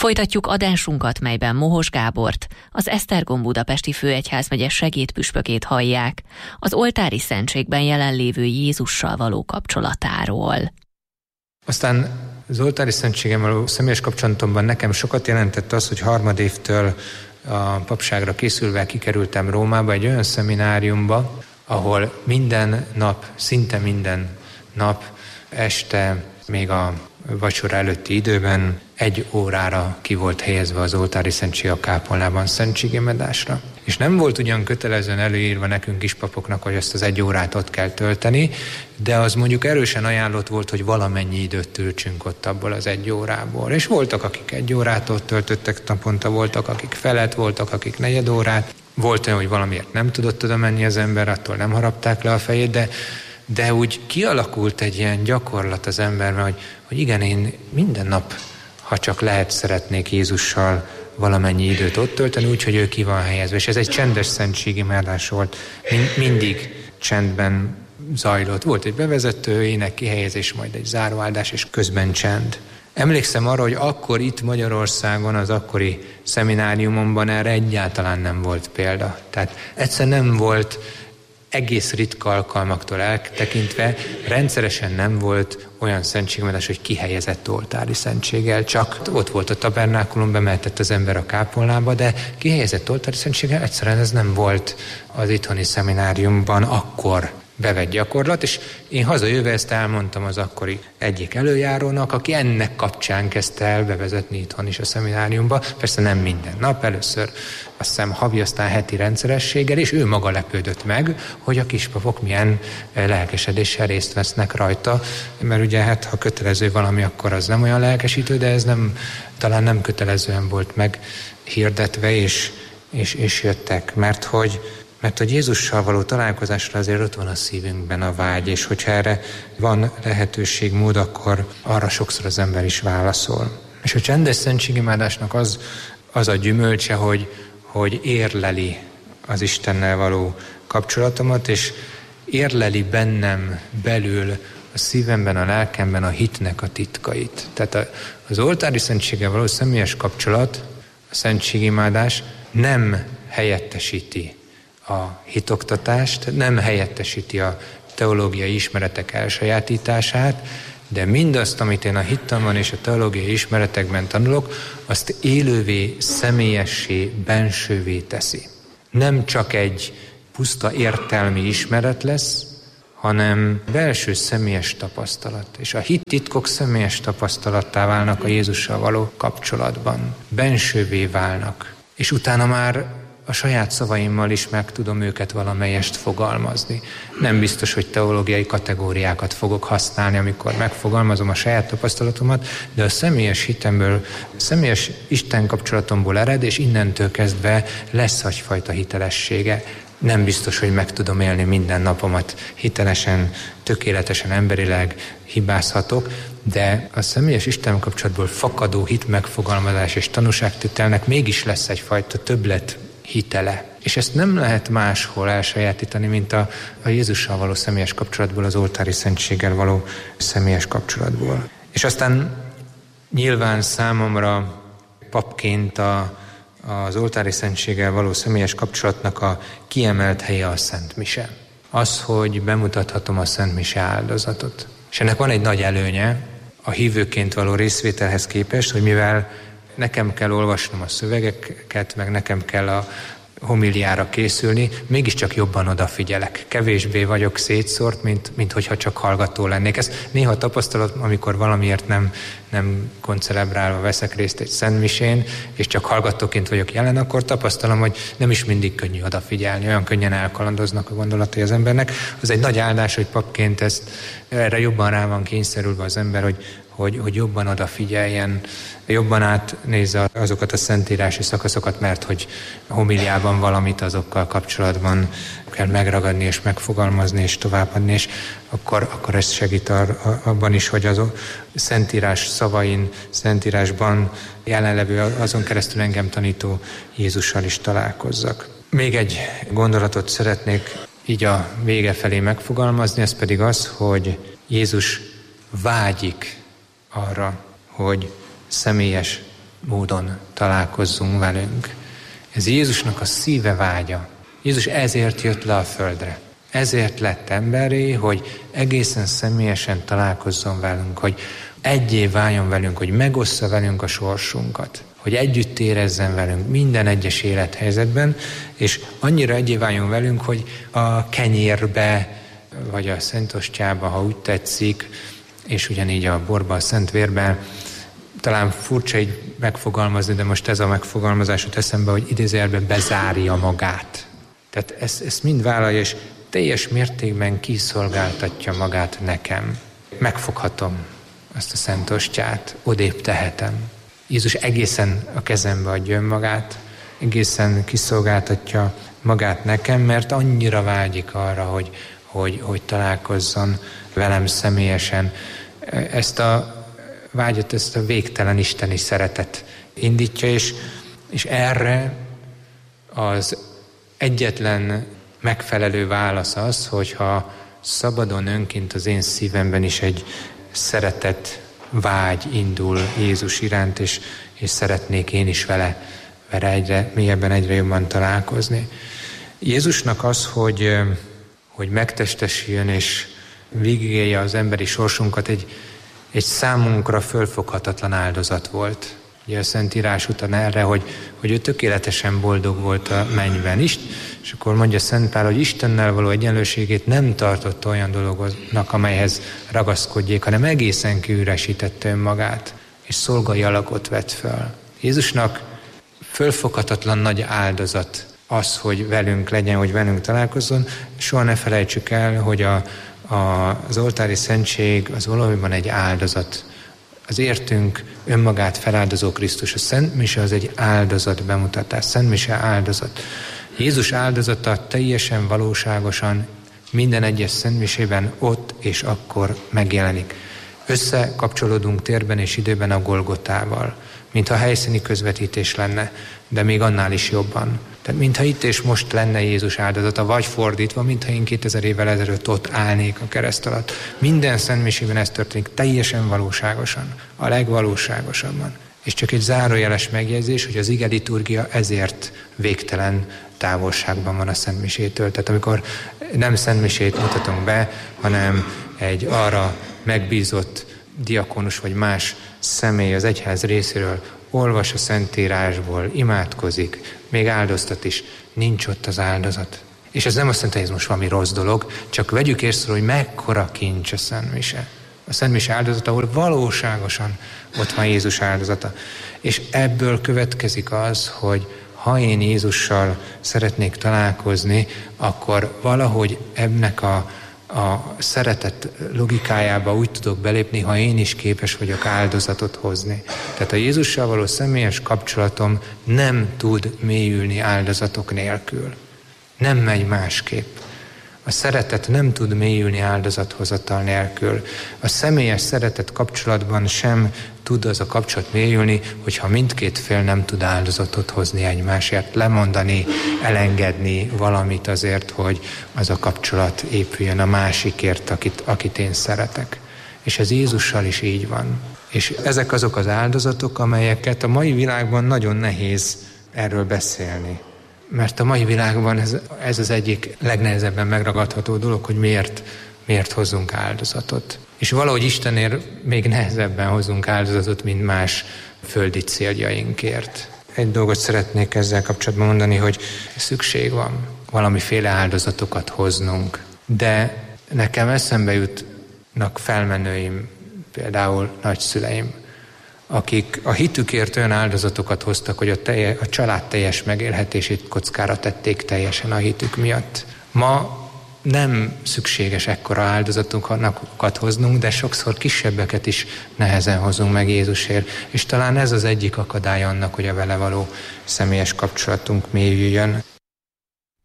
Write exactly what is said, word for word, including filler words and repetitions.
Folytatjuk adásunkat, melyben Mohos Gábort, az Esztergom budapesti főegyházmegye segédpüspökét hallják, az oltári szentségben jelenlévő Jézussal való kapcsolatáról. Aztán az oltári szentségen való személyes kapcsolatomban nekem sokat jelentett az, hogy harmadévtől a papságra készülve kikerültem Rómába, egy olyan szemináriumba, ahol minden nap, szinte minden nap este, még a vacsora előtti időben egy órára ki volt helyezve az oltári szentség a kápolnában szentségemedásra. És nem volt ugyan kötelezően előírva nekünk is papoknak, hogy ezt az egy órát ott kell tölteni, de az mondjuk erősen ajánlott volt, hogy valamennyi időt töltsünk ott abból az egy órából. És voltak, akik egy órát ott töltöttek naponta, voltak, akik felet, voltak, akik negyed órát. Volt olyan, hogy valamiért nem tudott oda menni az ember, attól nem harapták le a fejét, de De úgy kialakult egy ilyen gyakorlat az emberben, hogy, hogy igen, én minden nap, ha csak lehet, szeretnék Jézussal valamennyi időt ott tölteni, úgyhogy ő ki van helyezve. És ez egy csendes szentségimádás volt, Mind, mindig csendben zajlott. Volt egy bevezető, ének kihelyezés, majd egy záróáldás, és közben csend. Emlékszem arra, hogy akkor itt Magyarországon, az akkori szemináriumomban erre egyáltalán nem volt példa. Tehát egyszer nem volt, egész ritka alkalmaktól eltekintve rendszeresen nem volt olyan szentségimádás, hogy kihelyezett oltári szentséggel, csak ott volt a tabernákulum, bemehetett az ember a kápolnába, de kihelyezett oltári szentséggel egyszerűen ez nem volt az itthoni szemináriumban akkor bevett gyakorlat, és én hazajöve ezt elmondtam az akkori egyik előjárónak, aki ennek kapcsán kezdte el bevezetni itthon is a szemináriumba, persze nem minden nap, először azt hiszem havi, aztán heti rendszerességgel, és ő maga lepődött meg, hogy a kispapok milyen lelkesedéssel részt vesznek rajta, mert ugye hát ha kötelező valami, akkor az nem olyan lelkesítő, de ez nem, talán nem kötelezően volt meghirdetve, és, és, és jöttek, mert hogy Mert hogy Jézussal való találkozásra azért ott van a szívünkben a vágy, és hogyha erre van lehetőség, mód, akkor arra sokszor az ember is válaszol. És a csendes szentségimádásnak az, az a gyümölcse, hogy, hogy érleli az Istennel való kapcsolatomat, és érleli bennem belül a szívemben, a lelkemben a hitnek a titkait. Tehát az oltári szentséggel való személyes kapcsolat, a szentségimádás nem helyettesíti a hitoktatást, nem helyettesíti a teológiai ismeretek elsajátítását, de mindazt, amit én a hittamban és a teológiai ismeretekben tanulok, azt élővé, személyessé, bensővé teszi. Nem csak egy puszta értelmi ismeret lesz, hanem belső személyes tapasztalat. És a hittitkok személyes tapasztalattá válnak a Jézussal való kapcsolatban. Bensővé válnak. És utána már a saját szavaimmal is meg tudom őket valamelyest fogalmazni. Nem biztos, hogy teológiai kategóriákat fogok használni, amikor megfogalmazom a saját tapasztalatomat, de a személyes hitemből, a személyes Isten kapcsolatomból ered, és innentől kezdve lesz egyfajta hitelessége. Nem biztos, hogy meg tudom élni minden napomat hitelesen, tökéletesen, emberileg hibázhatok, de a személyes Isten kapcsolatból fakadó hit megfogalmazás és tanúságtételnek mégis lesz egyfajta többlet hitele. És ezt nem lehet máshol elsajátítani, mint a, a Jézussal való személyes kapcsolatból, az oltári szentséggel való személyes kapcsolatból. És aztán nyilván számomra papként a, az oltári szentséggel való személyes kapcsolatnak a kiemelt helye a Szent Mise. Az, hogy bemutathatom a Szent Mise áldozatot. És ennek van egy nagy előnye a hívőként való részvételhez képest, hogy mivel nekem kell olvasnom a szövegeket, meg nekem kell a homiliára készülni, mégiscsak jobban odafigyelek. Kevésbé vagyok szétszórt, mint, mint hogyha csak hallgató lennék. Ez néha tapasztalat, amikor valamiért nem, nem koncelebrálva veszek részt egy szentmisén, és csak hallgatóként vagyok jelen, akkor tapasztalom, hogy nem is mindig könnyű odafigyelni, olyan könnyen elkalandoznak a gondolatai az embernek. Az egy nagy áldás, hogy papként ezt, erre jobban rá van kényszerülve az ember, hogy Hogy, hogy jobban odafigyeljen, jobban átnézze azokat a szentírási szakaszokat, mert hogy homiliában valamit azokkal kapcsolatban kell megragadni és megfogalmazni és továbbadni, és akkor, akkor ez segít ar, abban is, hogy az a szentírás szavain, szentírásban jelenlevő, azon keresztül engem tanító Jézussal is találkozzak. Még egy gondolatot szeretnék így a vége felé megfogalmazni, ez pedig az, hogy Jézus vágyik arra, hogy személyes módon találkozzunk velünk. Ez Jézusnak a szíve vágya. Jézus ezért jött le a földre. Ezért lett emberré, hogy egészen személyesen találkozzon velünk, hogy egyé váljon velünk, hogy megossza velünk a sorsunkat, hogy együtt érezzen velünk minden egyes élethelyzetben, és annyira egyé váljon velünk, hogy a kenyérbe, vagy a Szent Ostjába, ha úgy tetszik, és ugyanígy a borba, a Szent Vérben, talán furcsa így megfogalmazni, de most ez a megfogalmazás jut eszembe, hogy idézőjelben bezárja magát. Tehát ezt, ezt mind vállalja, és teljes mértékben kiszolgáltatja magát nekem. Megfoghatom azt a Szent Ostját, odébb tehetem. Jézus egészen a kezembe adja önmagát, egészen kiszolgáltatja magát nekem, mert annyira vágyik arra, hogy, hogy, hogy találkozzon velem személyesen. Ezt a vágyat, ezt a végtelen isteni szeretet indítja, és, és erre az egyetlen megfelelő válasz az, hogyha szabadon önként az én szívemben is egy szeretet vágy indul Jézus iránt, és, és szeretnék én is vele, vele egyre mélyebben, egyre jobban találkozni. Jézusnak az, hogy, hogy megtestesüljön és végigélje az emberi sorsunkat, egy, egy számunkra fölfoghatatlan áldozat volt. Ugye a Szentírás utal erre, hogy, hogy ő tökéletesen boldog volt a mennyben is, és akkor mondja Szent Pál, hogy Istennel való egyenlőségét nem tartotta olyan dolognak, amelyhez ragaszkodjék, hanem egészen kiüresítette önmagát, és szolgai alakot vett föl. Jézusnak fölfoghatatlan nagy áldozat az, hogy velünk legyen, hogy velünk találkozzon. Soha ne felejtsük el, hogy a, a, az oltári szentség az valójában egy áldozat. Az értünk önmagát feláldozó Krisztus. A Szent Mise az egy áldozat bemutatás. Szent Mise áldozat. Jézus áldozata teljesen valóságosan minden egyes Szent Misében ott és akkor megjelenik. Összekapcsolódunk térben és időben a Golgotával, mintha helyszíni közvetítés lenne, de még annál is jobban. Tehát mintha itt és most lenne Jézus áldozata, vagy fordítva, mintha én kétezer évvel ezelőtt ott állnék a kereszt alatt. Minden Szent Misében ez történik teljesen valóságosan, a legvalóságosabban. És csak egy zárójeles megjegyzés, hogy az ige liturgia ezért végtelen távolságban van a Szent Misétől. Tehát amikor nem Szent Misét mutatunk be, hanem egy arra megbízott diakonus vagy más személy az egyház részéről olvas a Szentírásból, imádkozik, még áldoztat is, nincs ott az áldozat. És ez nem azt jelenti, hogy ez most valami rossz dolog, csak vegyük észre, hogy mekkora kincs a Szent Mise. A Szent Mise áldozata, ahol valóságosan ott van Jézus áldozata. És ebből következik az, hogy ha én Jézussal szeretnék találkozni, akkor valahogy ennek a, a szeretet logikájába úgy tudok belépni, ha én is képes vagyok áldozatot hozni. Tehát a Jézussal való személyes kapcsolatom nem tud mélyülni áldozatok nélkül. Nem megy másképp. A szeretet nem tud mélyülni áldozathozatal nélkül. A személyes szeretet kapcsolatban sem tud az a kapcsolat mélyülni, hogyha mindkét fél nem tud áldozatot hozni egymásért, lemondani, elengedni valamit azért, hogy az a kapcsolat épüljön a másikért, akit, akit én szeretek. És ez Jézussal is így van. És ezek azok az áldozatok, amelyeket a mai világban nagyon nehéz erről beszélni. Mert a mai világban ez, ez az egyik legnehezebben megragadható dolog, hogy miért, miért hozzunk áldozatot. És valahogy Istenért még nehezebben hozunk áldozatot, mint más földi céljainkért. Egy dolgot szeretnék ezzel kapcsolatban mondani, hogy szükség van valamiféle áldozatokat hoznunk. De nekem eszembe jutnak felmenőim, például nagyszüleim, akik a hitükért olyan áldozatokat hoztak, hogy a, telje, a család teljes megélhetését kockára tették teljesen a hitük miatt. Ma nem szükséges ekkora áldozatokat hoznunk, de sokszor kisebbeket is nehezen hozunk meg Jézusért, és talán ez az egyik akadály annak, hogy a vele való személyes kapcsolatunk mélyüljön.